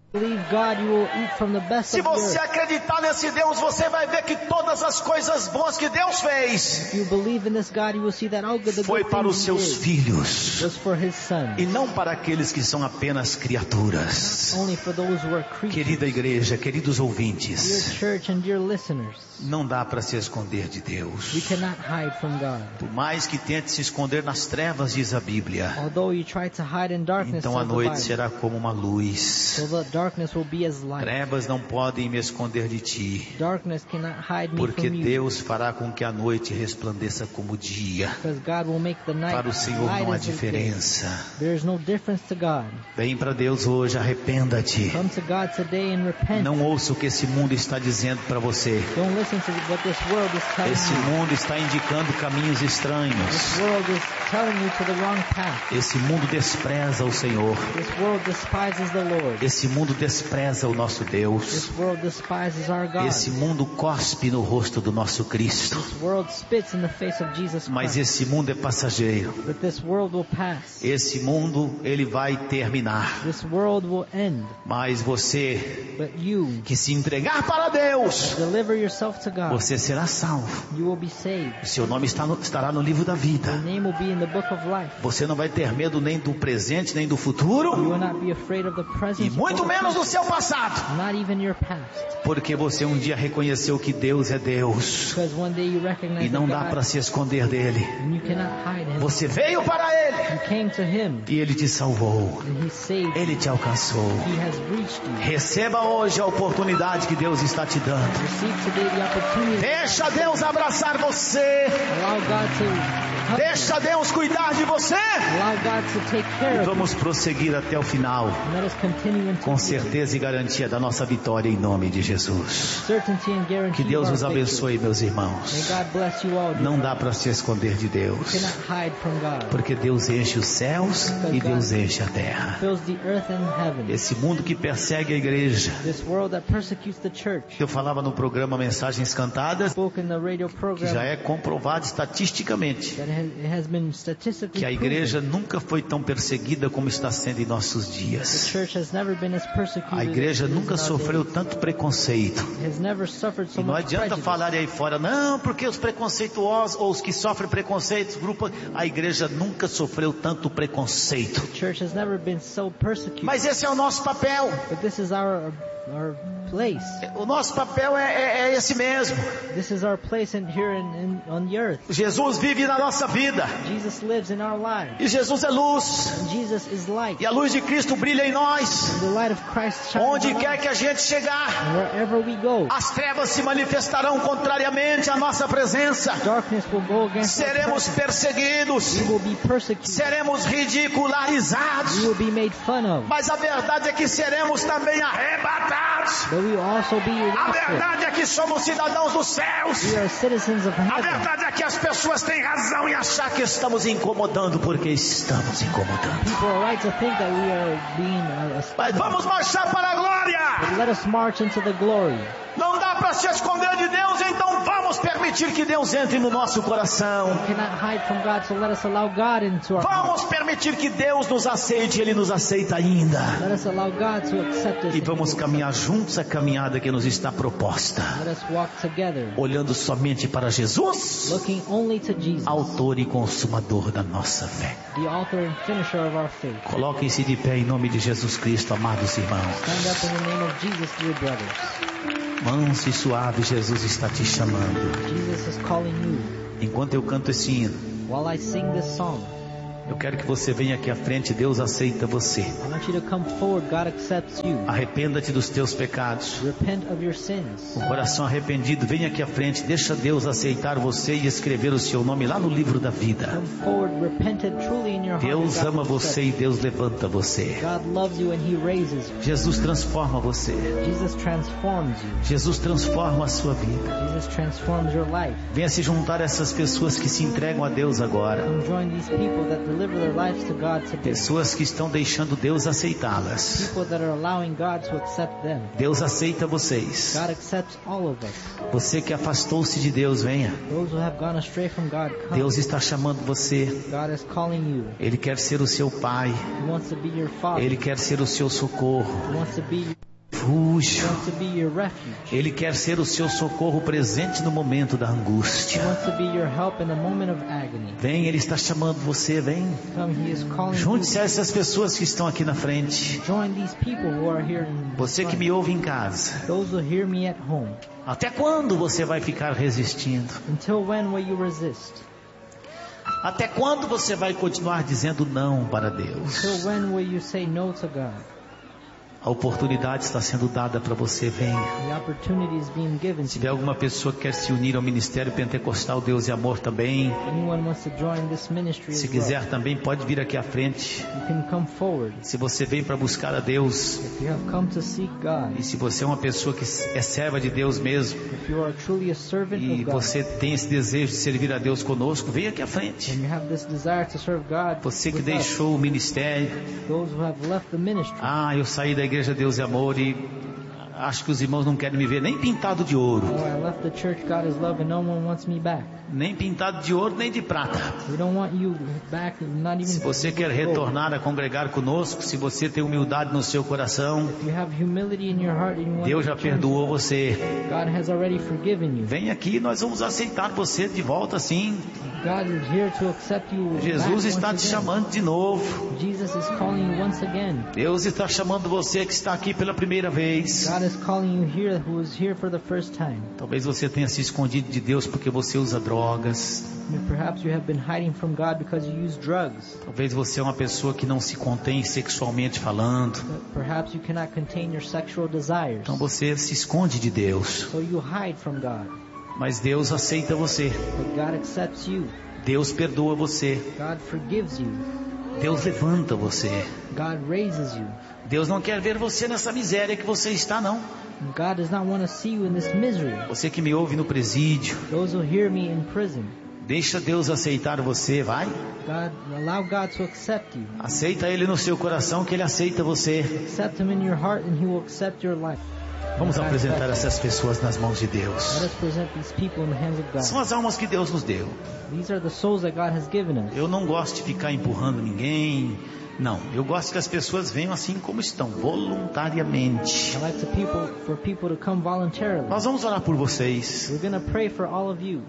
God, you will eat from the best Se of the você earth. acreditar nesse Deus, você vai ver que todas as coisas boas que Deus fez If you believe in this God, you will see that all good the foi good para os things he seus did filhos was for his son, e não para aqueles que são apenas criaturas. only for those who are creatures. Querida igreja, queridos Dear ouvintes, church and dear listeners, não dá para se esconder de we Deus. cannot hide from God. Por mais que tente se esconder nas trevas, diz a Bíblia, Although you try to hide in darkness, então a says the noite Bible, será como uma luz. so the darkness will be as light. Trevas não podem me esconder de ti, Darkness cannot hide me porque from you, Deus fará com que a noite resplandeça como dia. because God will make the night Para o Senhor light não há as the day. diferença. There is no difference to God. Vem para Deus hoje, arrependa-te. Come to God today and repent. Não ouça o que esse mundo está dizendo para você. Don't listen to what this world is telling Esse you. mundo está indicando caminhos This estranhos. world is telling you to the wrong path. Esse mundo despreza o Senhor. This world despises the Lord. Esse mundo despreza o nosso Deus. This world despises our God. Esse mundo cospe no rosto do nosso Cristo. This world spits in the face of Jesus Mas Christ. esse mundo é passageiro. But this world will pass. Esse mundo, ele vai terminar. This world will end. Mas você But you que se entregar para Deus, deliver yourself to God. você será salvo. You will be saved. O seu nome estará no livro da vida. Your name will be in the book of life. Você não vai ter medo nem do presente, nem do You futuro, will not be afraid of the present e muito or the menos do future, seu passado. not even your past. Porque você um dia reconheceu que Deus é Deus. Because one day you recognize E não dá that para God, se esconder dele. and you cannot hide him. Você veio para Ele You came to him e Ele te salvou. and he saved you. Ele te alcançou. He has reached you. Receba hoje a oportunidade que Deus está te dando. Receive today the opportunity. Deixa Deus abraçar você. Allow God to hug you. Deixa Deus cuidar de você. Allow God to take care E of you. vamos prosseguir até o final, And let us continue into com certeza e garantia da nossa vitória em nome de Jesus. certainty and guarantee Que Deus of nos our victory. abençoe, meus May irmãos. God bless you all. Não dá para se esconder de You Deus, cannot hide from God. porque Deus enche os céus e Deus enche a terra. Fills the earth and heaven. Esse mundo que persegue a igreja, This world that persecutes the church. eu falava no programa Mensagens Cantadas, Spoke in the radio que program já é comprovado estatisticamente that it has been statistically que a proven. igreja nunca foi tão perseguida como está sendo em nossos The dias. church has never been as persecuted. A igreja as it is nunca in our sofreu days. tanto preconceito. It has never suffered so E não much adianta prejudice. falar aí fora, não, porque os preconceituosos ou os que sofrem preconceitos, grupo, a igreja nunca sofreu tanto preconceito. The church has never been so persecuted. Mas esse é o nosso papel. But this is our place. O nosso papel é esse mesmo. This is our place here on the earth. Jesus vive na nossa vida. Jesus lives in our lives. E Jesus é luz. And Jesus is light. E a luz de Cristo brilha em nós. And the light of Christ shines Onde on quer us. que a gente chegar, And wherever we go, as trevas se manifestarão contrariamente à nossa presença. darkness will go against our Seremos presence. perseguidos. We will be persecuted. Seremos ridicularizados. We will be made fun of. Mas a verdade é que seremos também arrebatados. separados. but we will also be A elected. verdade é que somos cidadãos dos céus. We are citizens of A heaven. verdade é que as pessoas têm razão em achar que estamos incomodando, porque estamos incomodando. People are right to think that we are being Mas vamos marchar para a glória. but let us march into the glory. Não dá para se esconder de Deus, então vamos permitir que Deus entre no nosso coração. We cannot hide from God, so let us allow God into our heart. Vamos permitir que Deus nos aceite, Ele nos aceita ainda. Let us allow God to accept us. E vamos caminhar juntos a caminhada que nos está proposta, Let us walk together, olhando somente para Jesus, looking only to Jesus, autor e consumador da nossa fé. the author and finisher of our faith. Coloquem-se de pé em nome de Jesus Cristo, amados irmãos. Stand up in the name of Jesus, dear brothers. Manso e suave, Jesus está te chamando. Jesus is calling you. Enquanto eu canto esse hino, While I sing this song, eu quero que você venha aqui à frente. Deus aceita você. I want you to come forward. God accepts you. Arrependa-te dos teus pecados. Repent of your sins. Com o coração arrependido, venha aqui à frente. Deixa Deus aceitar você e escrever o seu nome lá no livro da vida. Come forward, repented truly in your heart. Deus and God ama will você accept e Deus levanta você. you. God loves you and He raises you. Jesus transforma você. Jesus transforms you. Jesus transforma a sua vida. Jesus transforms your life. Venha se juntar a essas pessoas que se entregam a Deus agora. Come join these people that deliver their lives to God today. Pessoas que estão deixando Deus aceitá-las. People that are allowing God to accept them. Deus aceita vocês. God accepts all of us. Você que afastou-se de Deus, venha. Those who have gone astray from God, come. Deus está chamando você. God is calling you. Ele quer ser o seu Pai. He wants to be your Father. Ele quer ser o seu socorro. He wants to be Refúgio. your refuge. Ele quer ser o seu socorro presente no momento da He angústia. wants to be your help in the moment of agony. Vem, Ele está chamando você, vem. Come, He is calling Junte-se a you. essas pessoas que estão aqui na frente. Join these people who are here in Você que front. me ouve em casa. Those who hear me at home. Até quando você vai ficar resistindo? Until when will you resist? Até quando você vai continuar dizendo não para Deus? Until when will you say no to God? A oportunidade está sendo dada para você, venha. The opportunity is being given Se to tiver you. alguma pessoa que quer se unir ao Ministério Pentecostal Deus e Amor também, Anyone wants to join this ministry se as well, quiser também pode vir aqui à frente. you can come forward. Se você veio para buscar a Deus, If you have come to seek God, e se você é uma pessoa que é serva de Deus mesmo, if you are truly a servant e of God, você tem esse desejo de servir a Deus conosco, venha aqui à frente. and you have this desire to serve God, Você que with us, deixou o ministério, those who have left the ministry, eu saí da Igreja Deus e Amor e acho que os irmãos não querem me ver nem pintado de ouro, I left the church God is love and no one wants me back. nem pintado de ouro nem de prata. We don't want you back, not even Se você quer gold. retornar a congregar conosco, se você tem humildade no seu coração, If you have humility in your heart and you want Deus to já return, perdoou você. God has already forgiven you. Vem aqui, nós vamos aceitar você de volta sim. God is here to accept you Jesus back está once te again. chamando de novo. Jesus is calling you once again. Deus está chamando você que está aqui pela primeira vez. God is calling you here who is here for the first time. Talvez você tenha se escondido de Deus porque você usa drogas. Perhaps you have been hiding from God because you use drugs. Talvez você é uma pessoa que não se contém sexualmente falando. Perhaps you cannot contain your sexual desires. Então você se esconde de Deus. So you hide from God. Mas Deus aceita você. But God accepts you. Deus perdoa você. God forgives you. Deus levanta você. God raises you. Deus não quer ver você nessa miséria que você está, não. God does not want to see you in this misery. Você que me ouve no presídio, Those who hear me in prison, deixa Deus aceitar você, vai. allow God to accept you. Aceita Ele no seu coração que Ele aceita você. Accept Him in your heart and He will accept your life. Vamos apresentar essas pessoas nas mãos de Deus. Let us present these people in the hands of God. São as almas que Deus nos deu. These are the souls that God has given us. Eu não gosto de ficar empurrando ninguém. Não, eu gosto que as pessoas venham assim como estão, voluntariamente. I like for people to come voluntarily. Nós vamos orar por vocês. We're going to pray for all of you.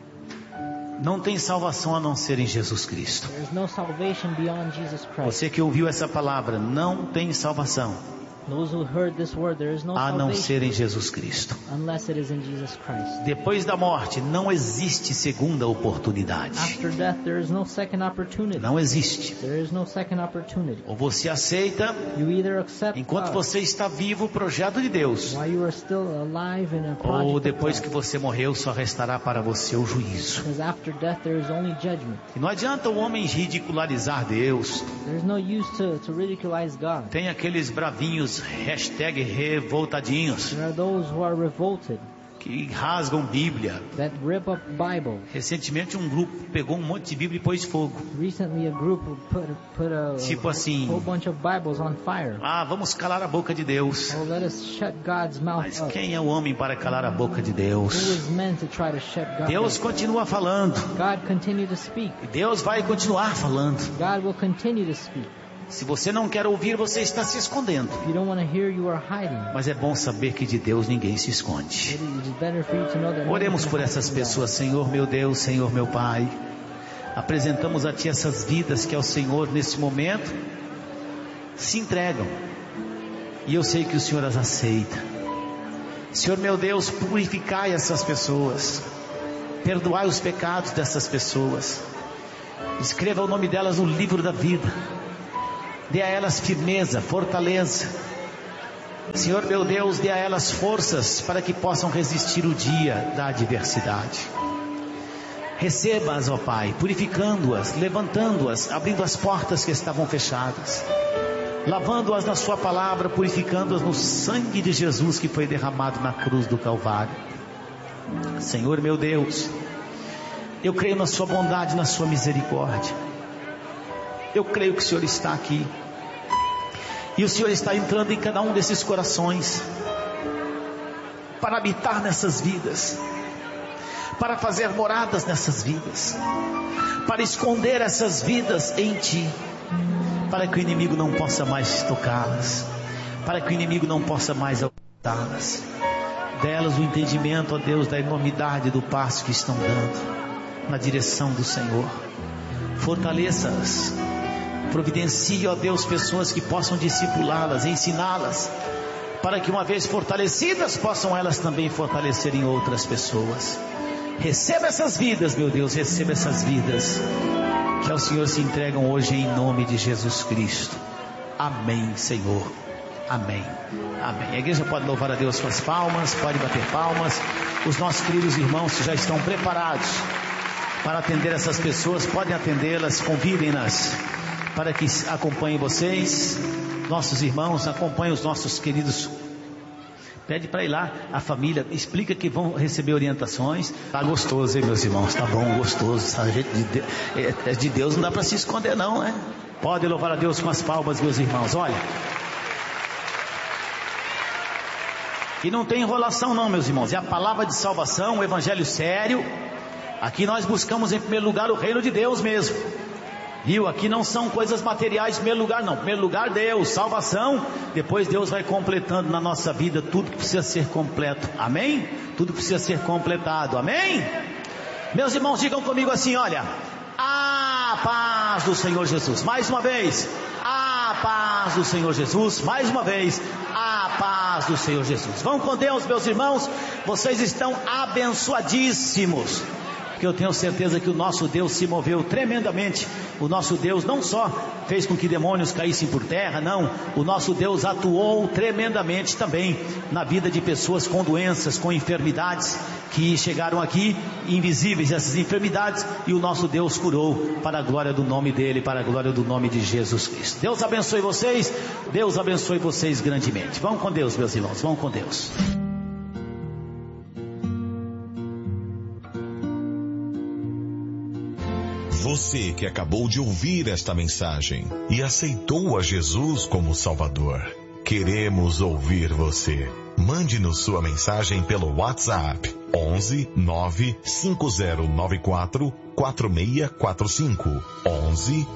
Não tem salvação a não ser em Jesus Cristo. There is no salvation beyond Jesus Christ. Você que ouviu essa palavra, não tem salvação Those who heard this word, there is no a não salvation ser em Jesus Cristo. unless it is in Jesus Christ. Depois da morte, não existe segunda oportunidade. After death, there is no second opportunity. Não existe. There is no second opportunity. Ou você aceita, You either accept enquanto God você está vivo, o projeto de Deus. while you are still alive in a project Ou of depois God. que você morreu, só restará para você o juízo. Because after death, there is only judgment. E não adianta o homem ridicularizar Deus. There is no use to ridiculize God. Tem aqueles bravinhos os #revoltadinhos, There are those who are revolted, que rasgam Bíblia. that rip up Bible. Recentemente um grupo pegou um monte de Bíblia e pôs fogo. Recently a group put a Tipo assim, whole bunch of Bibles on fire. vamos calar a boca de Deus. Oh, let us shut God's mouth Mas up. quem é o homem para calar a boca de Who Deus? is meant to try to shut God Deus up? continua falando. God continue to speak. Deus vai continuar falando. God will continue to speak. Se você não quer ouvir, você está se escondendo. If you don't want to hear, you are hiding. Mas é bom saber que de Deus ninguém se esconde. It is better for you to know that no one Oremos can por hide essas from God. pessoas, Senhor meu Deus, Senhor meu Pai. Apresentamos a Ti essas vidas que ao Senhor nesse momento se entregam. E eu sei que o Senhor as aceita. Senhor meu Deus, purificai essas pessoas. Perdoai os pecados dessas pessoas. Escreva o nome delas no livro da vida. Dê a elas firmeza, fortaleza. Senhor meu Deus, dê a elas forças para que possam resistir o dia da adversidade. Receba-as, ó Pai, purificando-as, levantando-as, abrindo as portas que estavam fechadas, lavando-as na sua palavra, purificando-as no sangue de Jesus que foi derramado na cruz do Calvário. Senhor meu Deus, eu creio na sua bondade, na sua misericórdia. Eu creio que o Senhor está aqui. E o Senhor está entrando em cada um desses corações, para habitar nessas vidas, para fazer moradas nessas vidas, para esconder essas vidas em Ti, para que o inimigo não possa mais tocá-las, para que o inimigo não possa mais alcançá-las. Dê-las o entendimento, ó Deus, da enormidade do passo que estão dando na direção do Senhor. Fortaleça-as. Providencie, ó Deus, pessoas que possam discipulá-las, ensiná-las, para que uma vez fortalecidas, possam elas também fortalecerem outras pessoas. Receba essas vidas, meu Deus, receba essas vidas, que ao Senhor se entregam hoje em nome de Jesus Cristo. Amém, Senhor. Amém. Amém. A igreja pode louvar a Deus com as palmas, pode bater palmas. Os nossos queridos irmãos que já estão preparados para atender essas pessoas, podem atendê-las, convidem-nas para que acompanhem vocês. Nossos irmãos, acompanhem os nossos queridos. Pede para ir lá, a família, explica que vão receber orientações. Tá gostoso, hein, meus irmãos? Tá bom, gostoso. Essa gente de Deus não dá para se esconder não, né? Pode louvar a Deus com as palmas, meus irmãos. Olha, e não tem enrolação não, meus irmãos. É a palavra de salvação, o evangelho sério. Aqui nós buscamos em primeiro lugar o reino de Deus mesmo. Viu? Aqui não são coisas materiais em primeiro lugar não. Em primeiro lugar Deus, salvação. Depois Deus vai completando na nossa vida tudo que precisa ser completo. Amém? Tudo precisa ser completado. Amém? Meus irmãos, digam comigo assim, olha: a paz do Senhor Jesus. Mais uma vez, a paz do Senhor Jesus. Mais uma vez, a paz do Senhor Jesus. Vão com Deus, meus irmãos. Vocês estão abençoadíssimos, porque eu tenho certeza que o nosso Deus se moveu tremendamente. O nosso Deus não só fez com que demônios caíssem por terra, não. O nosso Deus atuou tremendamente também na vida de pessoas com doenças, com enfermidades, que chegaram aqui, invisíveis essas enfermidades, e o nosso Deus curou para a glória do nome dele, para a glória do nome de Jesus Cristo. Deus abençoe vocês, Deus abençoe vocês grandemente. Vão com Deus, meus irmãos, vão com Deus. Você que acabou de ouvir esta mensagem e aceitou a Jesus como Salvador, queremos ouvir você. Mande-nos sua mensagem pelo WhatsApp 11 95094 4645, 11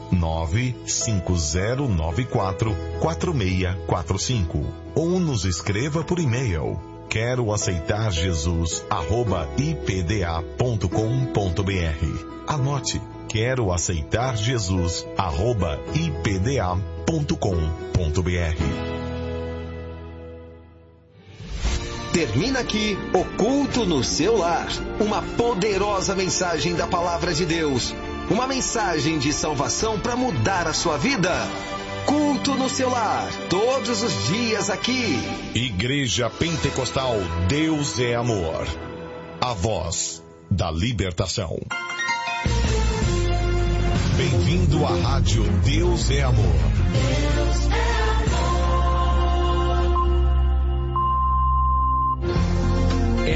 95094 4645, ou nos escreva por e-mail quero aceitar Jesus @ipda.com.br. Anote: quero aceitar Jesus @ipda.com.br. Termina aqui o Culto no Seu Lar, uma poderosa mensagem da Palavra de Deus, uma mensagem de salvação para mudar a sua vida. Culto no Seu Lar, todos os dias aqui. Igreja Pentecostal Deus é Amor, a voz da libertação. Bem-vindo à rádio Deus é Amor.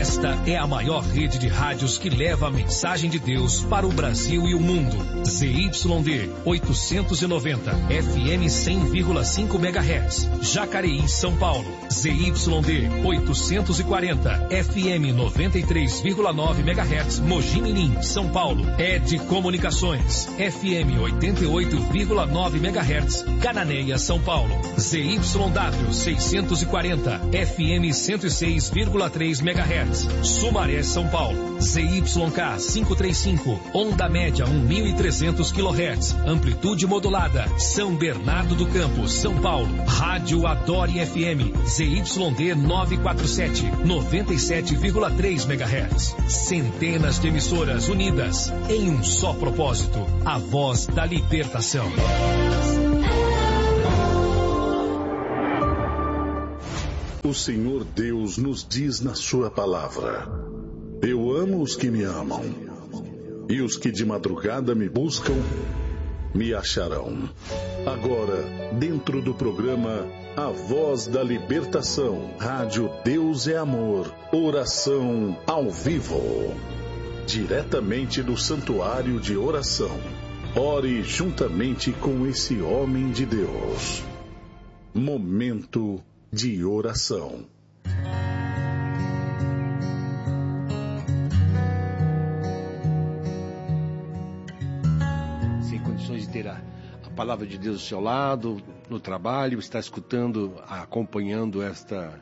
Esta é a maior rede de rádios que leva a mensagem de Deus para o Brasil e o mundo. ZYD 890, FM 100,5 MHz. Jacareí, São Paulo. ZYD 840, FM 93,9 MHz. Mogi Mirim, São Paulo. ED Comunicações, FM 88,9 MHz. Cananéia, São Paulo. ZYW 640, FM 106,3 MHz. Sumaré, São Paulo. ZYK 535, onda média 1.300 kHz. Amplitude modulada. São Bernardo do Campo, São Paulo. Rádio Adore FM. ZYD 947, 97,3 MHz. Centenas de emissoras unidas em um só propósito. A voz da libertação. O Senhor Deus nos diz na sua palavra: eu amo os que me amam, e os que de madrugada me buscam, me acharão. Agora, dentro do programa A Voz da Libertação, Rádio Deus é Amor, oração ao vivo, diretamente do Santuário de Oração. Ore juntamente com esse homem de Deus. Momento de oração. Sem condições de ter a palavra de Deus ao seu lado, no trabalho, está escutando, acompanhando esta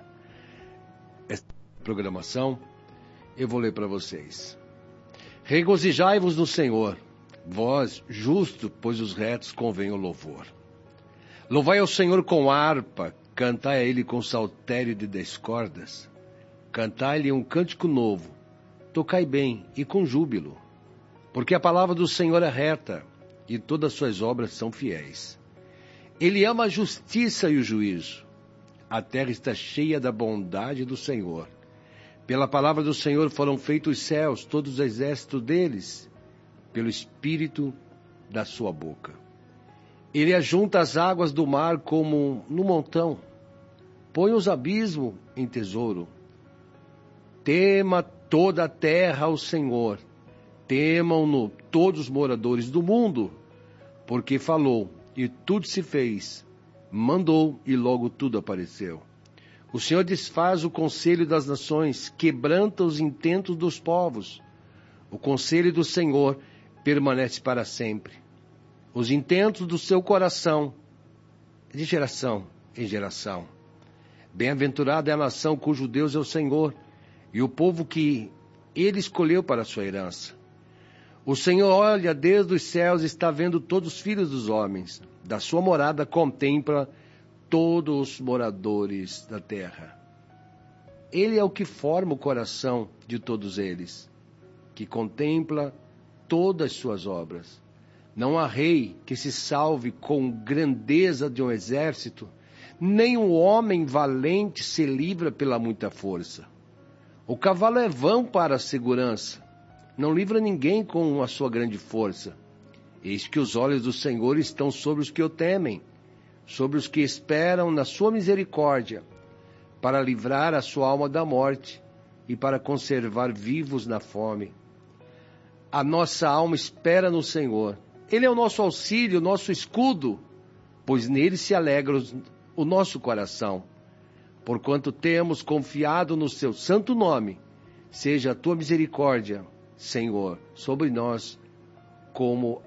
programação, eu vou ler para vocês. Regozijai-vos no Senhor, vós justos, pois os retos convém o louvor. Louvai ao Senhor com harpa, cantai a Ele com saltério de 10 cordas, cantai-lhe um cântico novo, tocai bem e com júbilo, porque a palavra do Senhor é reta, e todas as suas obras são fiéis. Ele ama a justiça e o juízo, a terra está cheia da bondade do Senhor. Pela palavra do Senhor foram feitos os céus, todos os exércitos deles, pelo Espírito da sua boca. Ele ajunta as águas do mar como no montão, põe os abismos em tesouro. Tema toda a terra ao Senhor, temam-no todos os moradores do mundo, porque falou e tudo se fez, mandou e logo tudo apareceu. O Senhor desfaz o conselho das nações, quebranta os intentos dos povos. O conselho do Senhor permanece para sempre. Os intentos do seu coração, de geração em geração. Bem-aventurada é a nação cujo Deus é o Senhor, e o povo que Ele escolheu para a sua herança. O Senhor olha desde os céus e está vendo todos os filhos dos homens. Da sua morada contempla todos os moradores da terra. Ele é o que forma o coração de todos eles, que contempla todas as suas obras. Não há rei que se salve com grandeza de um exército, nem um homem valente se livra pela muita força. O cavalo é vão para a segurança, não livra ninguém com a sua grande força. Eis que os olhos do Senhor estão sobre os que o temem, sobre os que esperam na sua misericórdia, para livrar a sua alma da morte e para conservar vivos na fome. A nossa alma espera no Senhor. Ele é o nosso auxílio, o nosso escudo, pois nele se alegra o nosso coração. Porquanto temos confiado no seu santo nome, seja a tua misericórdia, Senhor, sobre nós, como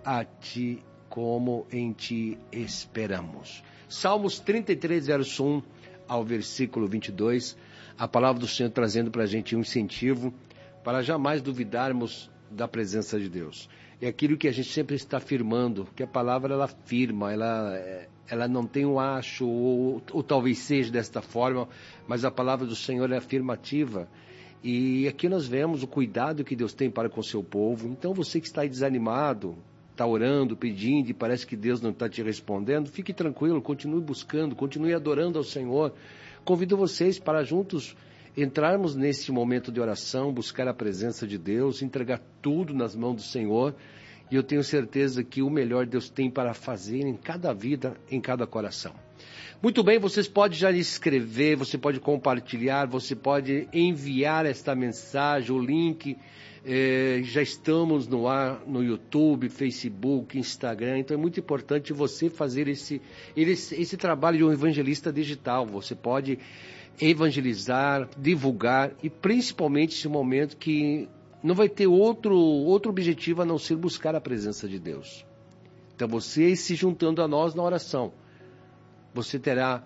em ti esperamos. Salmos 33, verso 1 ao versículo 22, a palavra do Senhor trazendo para a gente um incentivo para jamais duvidarmos da presença de Deus. É aquilo que a gente sempre está afirmando, que a palavra ela afirma, ela não tem um acho, ou talvez seja desta forma, mas a palavra do Senhor é afirmativa. E aqui nós vemos o cuidado que Deus tem para com o seu povo. Então você que está aí desanimado, está orando, pedindo e parece que Deus não está te respondendo, fique tranquilo, continue buscando, continue adorando ao Senhor. Convido vocês para juntos entrarmos nesse momento de oração, buscar a presença de Deus, entregar tudo nas mãos do Senhor. E eu tenho certeza que o melhor Deus tem para fazer em cada vida, em cada coração. Muito bem, vocês podem já escrever, você pode compartilhar, você pode enviar esta mensagem, o link. Já estamos no ar, no YouTube, Facebook, Instagram, então é muito importante você fazer esse trabalho de um evangelista digital. Você pode evangelizar, divulgar, e principalmente esse momento que não vai ter outro objetivo a não ser buscar a presença de Deus. Então você se juntando a nós na oração, você terá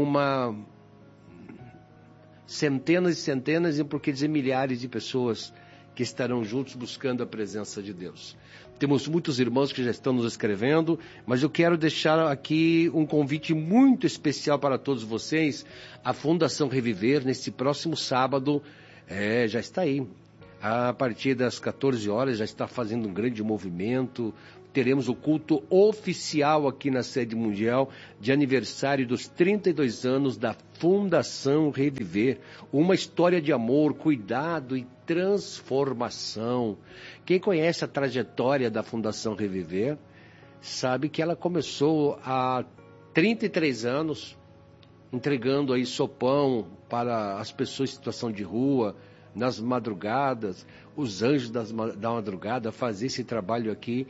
centenas e centenas, e por que dizer milhares de pessoas que estarão juntos buscando a presença de Deus. Temos muitos irmãos que já estão nos escrevendo, mas eu quero deixar aqui um convite muito especial para todos vocês. A Fundação Reviver, nesse próximo sábado, já está aí. A partir das 14 horas já está fazendo um grande movimento. Teremos o culto oficial aqui na sede mundial de aniversário dos 32 anos da Fundação Reviver. Uma história de amor, cuidado e transformação. Quem conhece a trajetória da Fundação Reviver sabe que ela começou há 33 anos entregando aí sopão para as pessoas em situação de rua, nas madrugadas, os anjos da madrugada, fazer esse trabalho aqui.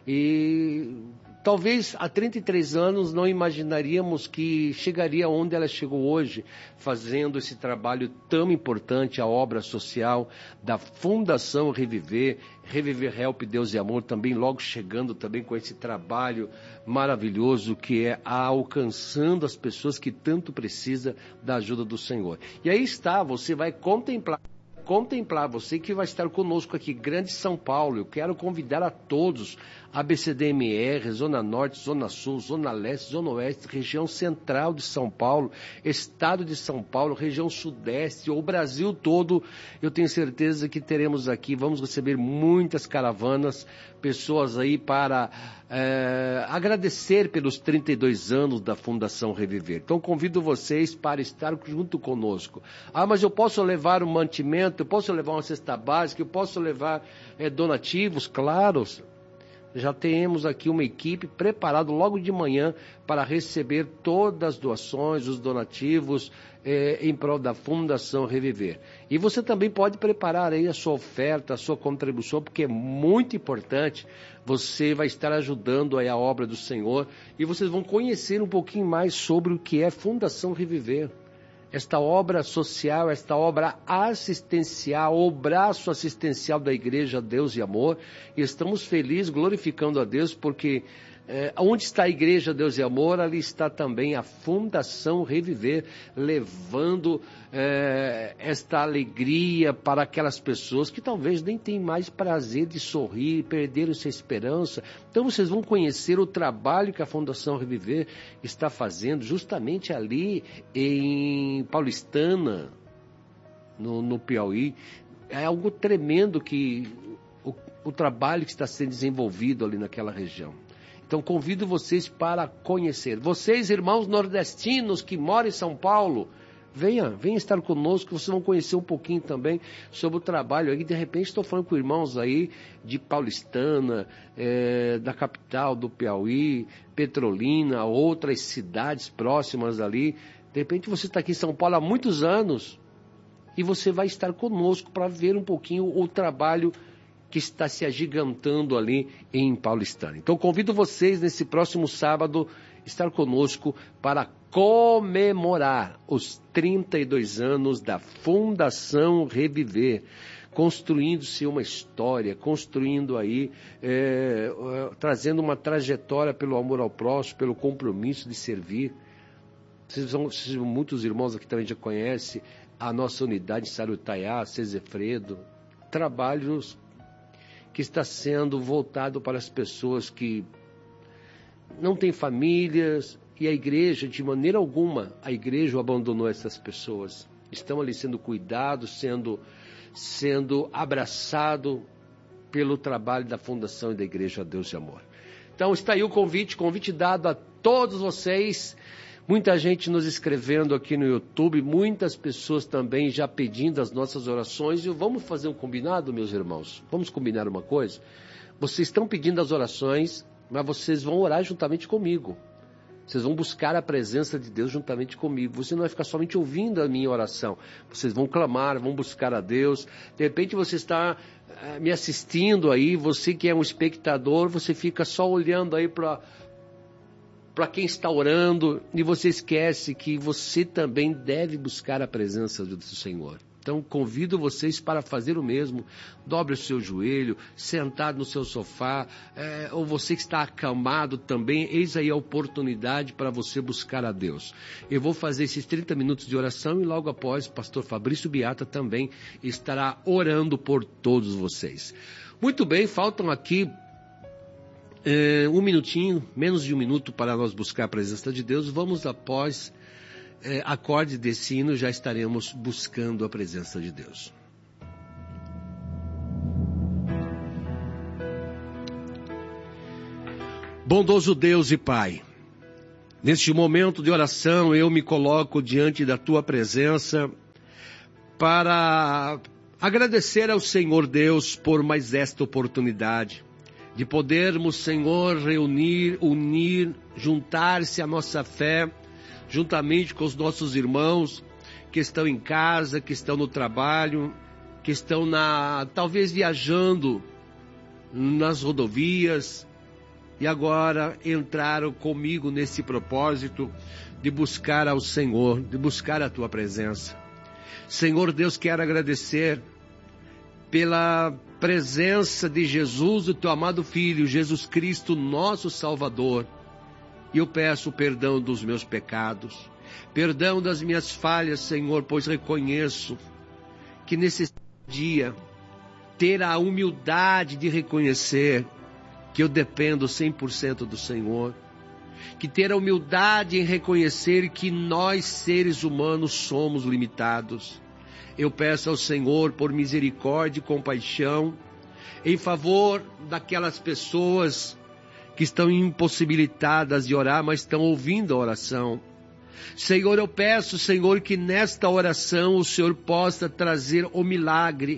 E talvez há 33 anos não imaginaríamos que chegaria onde ela chegou hoje, fazendo esse trabalho tão importante, a obra social da Fundação Reviver, Reviver Help Deus e Amor, também logo chegando também com esse trabalho maravilhoso que é alcançando as pessoas que tanto precisam da ajuda do Senhor. E aí está, você vai contemplar, você que vai estar conosco aqui, Grande São Paulo. Eu quero convidar a todos, ABCDMR, Zona Norte, Zona Sul, Zona Leste, Zona Oeste, região central de São Paulo, estado de São Paulo, região sudeste, o Brasil todo. Eu tenho certeza que teremos aqui, vamos receber muitas caravanas, pessoas aí para agradecer pelos 32 anos da Fundação Reviver. Então convido vocês para estar junto conosco. Mas eu posso levar um mantimento, eu posso levar uma cesta básica, eu posso levar donativos? Claro. Já temos aqui uma equipe preparada logo de manhã para receber todas as doações, os donativos em prol da Fundação Reviver. E você também pode preparar aí a sua oferta, a sua contribuição, porque é muito importante. Você vai estar ajudando aí a obra do Senhor e vocês vão conhecer um pouquinho mais sobre o que é Fundação Reviver. Esta obra social, esta obra assistencial, o braço assistencial da Igreja Deus e Amor. E estamos felizes, glorificando a Deus, porque onde está a Igreja Deus e Amor, ali está também a Fundação Reviver, levando esta alegria para aquelas pessoas que talvez nem têm mais prazer de sorrir, perderam sua esperança. Então vocês vão conhecer o trabalho que a Fundação Reviver está fazendo justamente ali em Paulistana, no Piauí. É algo tremendo que o trabalho que está sendo desenvolvido ali naquela região. Então convido vocês para conhecer. Vocês, irmãos nordestinos que moram em São Paulo, venha estar conosco, vocês vão conhecer um pouquinho também sobre o trabalho aí. De repente estou falando com irmãos aí de Paulistana, da capital do Piauí, Petrolina, outras cidades próximas ali. De repente você está aqui em São Paulo há muitos anos e você vai estar conosco para ver um pouquinho o trabalho que está se agigantando ali em Paulistana. Então convido vocês nesse próximo sábado estar conosco para comemorar os 32 anos da Fundação Reviver, construindo-se uma história, construindo aí, trazendo uma trajetória pelo amor ao próximo, pelo compromisso de servir. Muitos irmãos aqui também já conhecem a nossa unidade em Sarutaiá, Cezefredo, trabalhos que está sendo voltado para as pessoas que não têm famílias, e a igreja, de maneira alguma, a igreja abandonou essas pessoas. Estão ali sendo cuidados, sendo abraçados pelo trabalho da Fundação e da Igreja Deus e Amor. Então está aí o convite dado a todos vocês. Muita gente nos escrevendo aqui no YouTube, muitas pessoas também já pedindo as nossas orações. E vamos fazer um combinado, meus irmãos? Vamos combinar uma coisa? Vocês estão pedindo as orações, mas vocês vão orar juntamente comigo. Vocês vão buscar a presença de Deus juntamente comigo. Você não vai ficar somente ouvindo a minha oração. Vocês vão clamar, vão buscar a Deus. De repente você está me assistindo aí, você que é um espectador, você fica só olhando aí para quem está orando e você esquece que você também deve buscar a presença do Senhor. Então, convido vocês para fazer o mesmo. Dobre o seu joelho, sentado no seu sofá, ou você que está acamado também, eis aí a oportunidade para você buscar a Deus. Eu vou fazer esses 30 minutos de oração e logo após, o pastor Fabrício Biata também estará orando por todos vocês. Muito bem, faltam aqui um minutinho, menos de um minuto para nós buscar a presença de Deus. Vamos após acorde desse hino, já estaremos buscando a presença de Deus. Bondoso Deus e Pai, neste momento de oração eu me coloco diante da Tua presença para agradecer ao Senhor Deus por mais esta oportunidade de podermos, Senhor, unir, juntar-se à nossa fé, juntamente com os nossos irmãos que estão em casa, que estão no trabalho, que estão talvez viajando nas rodovias, e agora entraram comigo nesse propósito de buscar ao Senhor, de buscar a Tua presença. Senhor Deus, quero agradecer pela presença de Jesus, o Teu amado Filho, Jesus Cristo, nosso Salvador. E eu peço perdão dos meus pecados, perdão das minhas falhas, Senhor, pois reconheço que nesse dia ter a humildade de reconhecer que eu dependo 100% do Senhor, que ter a humildade em reconhecer que nós, seres humanos, somos limitados. Eu peço ao Senhor por misericórdia e compaixão em favor daquelas pessoas que estão impossibilitadas de orar, mas estão ouvindo a oração. Senhor, eu peço, Senhor, que nesta oração o Senhor possa trazer o milagre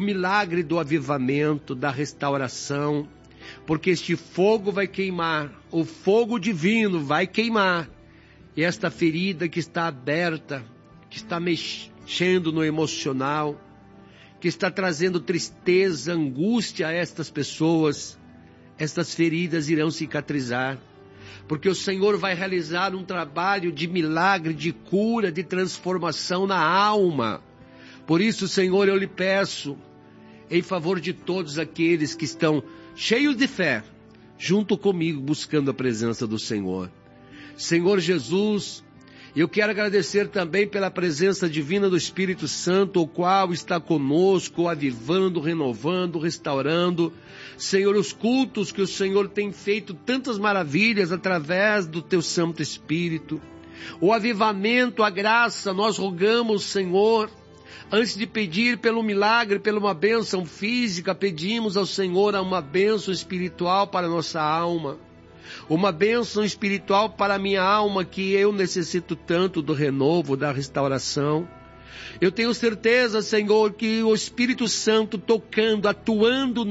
do avivamento, da restauração, porque este fogo vai queimar, o fogo divino vai queimar, e esta ferida que está aberta, que está mexendo no emocional, que está trazendo tristeza, angústia a estas pessoas, estas feridas irão cicatrizar, porque o Senhor vai realizar um trabalho de milagre, de cura, de transformação na alma. Por isso, Senhor, eu lhe peço, em favor de todos aqueles que estão cheios de fé, junto comigo, buscando a presença do Senhor. Senhor Jesus, eu quero agradecer também pela presença divina do Espírito Santo, o qual está conosco, avivando, renovando, restaurando. Senhor, os cultos que o Senhor tem feito tantas maravilhas através do Teu Santo Espírito. O avivamento, a graça, nós rogamos, Senhor, antes de pedir pelo milagre, pela uma bênção física, pedimos ao Senhor uma bênção espiritual para a nossa alma. Uma bênção espiritual para a minha alma, que eu necessito tanto do renovo, da restauração. Eu tenho certeza, Senhor, que o Espírito Santo tocando, atuando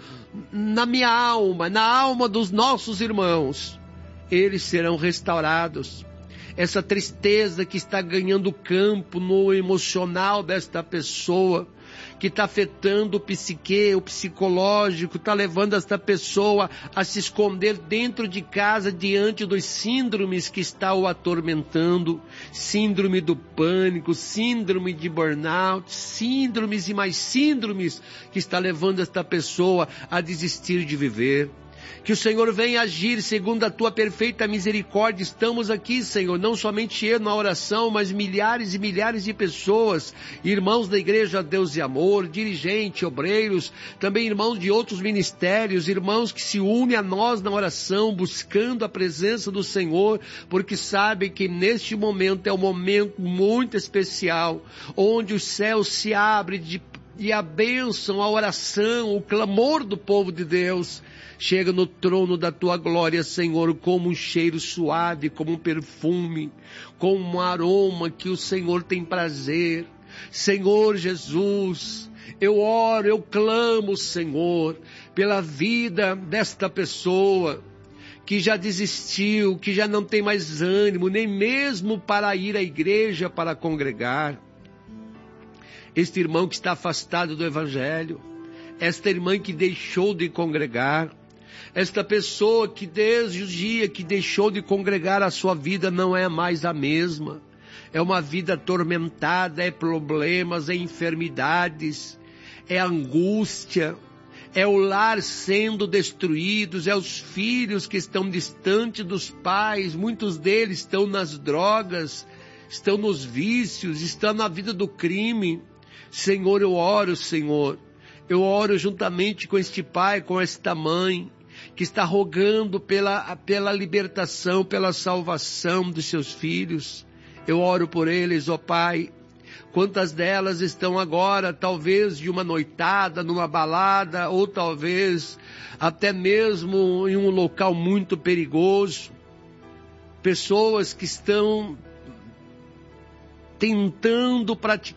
na minha alma, na alma dos nossos irmãos, eles serão restaurados. Essa tristeza que está ganhando campo no emocional desta pessoa, que está afetando o psique, o psicológico, está levando esta pessoa a se esconder dentro de casa diante dos síndromes que está o atormentando, síndrome do pânico, síndrome de burnout, síndromes e mais síndromes que está levando esta pessoa a desistir de viver. Que o Senhor venha agir segundo a Tua perfeita misericórdia. Estamos aqui, Senhor, não somente eu na oração, mas milhares e milhares de pessoas, irmãos da Igreja Deus e Amor, dirigentes, obreiros, também irmãos de outros ministérios, irmãos que se unem a nós na oração, buscando a presença do Senhor, porque sabem que neste momento é um momento muito especial, onde o céu se abre e a bênção, a oração, o clamor do povo de Deus chega no trono da Tua glória, Senhor, como um cheiro suave, como um perfume, como um aroma que o Senhor tem prazer. Senhor Jesus, eu oro, eu clamo, Senhor, pela vida desta pessoa que já desistiu, que já não tem mais ânimo, nem mesmo para ir à igreja para congregar. Este irmão que está afastado do Evangelho, esta irmã que deixou de congregar, esta pessoa que desde o dia que deixou de congregar, a sua vida não é mais a mesma. É uma vida atormentada, é problemas, é enfermidades, é angústia, é o lar sendo destruído, é os filhos que estão distantes dos pais, muitos deles estão nas drogas, estão nos vícios, estão na vida do crime. Senhor, eu oro, Senhor, eu oro juntamente com este pai, com esta mãe, que está rogando pela libertação, pela salvação dos seus filhos. Eu oro por eles, ó Pai. Quantas delas estão agora, talvez de uma noitada, numa balada, ou talvez até mesmo em um local muito perigoso. Pessoas que estão tentando praticar